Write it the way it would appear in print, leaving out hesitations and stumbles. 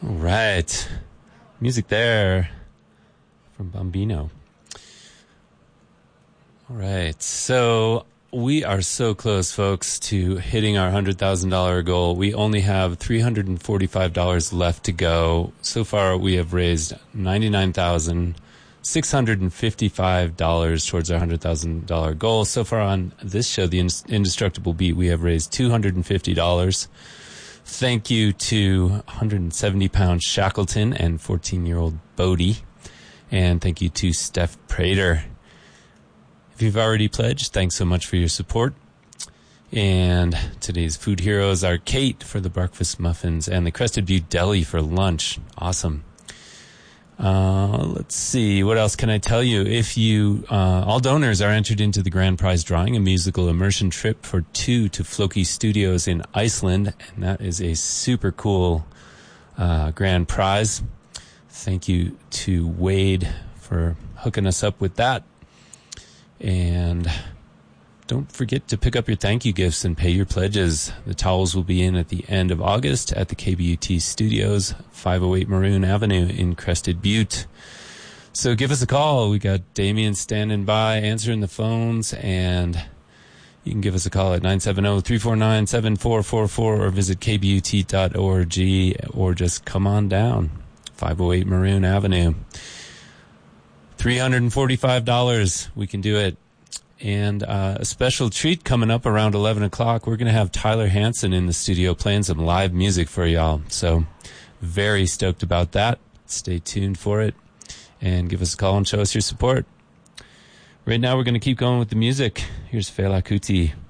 All right. Music there from Bambino. All right. So we are so close, folks, to hitting our $100,000 goal. We only have $345 left to go. So far, we have raised $99,655 towards our $100,000 goal. So far on this show, The Indestructible Beat, we have raised $250. Thank you to 170-pound Shackleton and 14-year-old Bodie. And thank you to Steph Prater. If you've already pledged, thanks so much for your support. And today's food heroes are Kate for the breakfast muffins and the Crested Butte Deli for lunch. Awesome. Let's see. What else can I tell you? If you, all donors are entered into the grand prize drawing, a musical immersion trip for 2 to Floki Studios in Iceland. And that is a super cool, grand prize. Thank you to Wade for hooking us up with that. And don't forget to pick up your thank you gifts and pay your pledges. The towels will be in at the end of August at the KBUT Studios, 508 Maroon Avenue in Crested Butte. So give us a call. We got Damien standing by, answering the phones, and you can give us a call at 970-349-7444 or visit kbut.org or just come on down, 508 Maroon Avenue. $345. We can do it. And a special treat coming up around 11 o'clock. We're going to have Tyler Hansen in the studio playing some live music for y'all. So very stoked about that. Stay tuned for it and give us a call and show us your support. Right now we're going to keep going with the music. Here's Fela Kuti.